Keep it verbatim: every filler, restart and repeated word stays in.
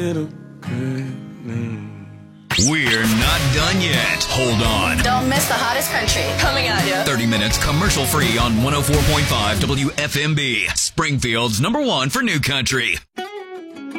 We're not done yet. Hold on. Don't miss the hottest country coming at you. thirty minutes commercial free on one oh four point five W F M B. Springfield's number one for new country.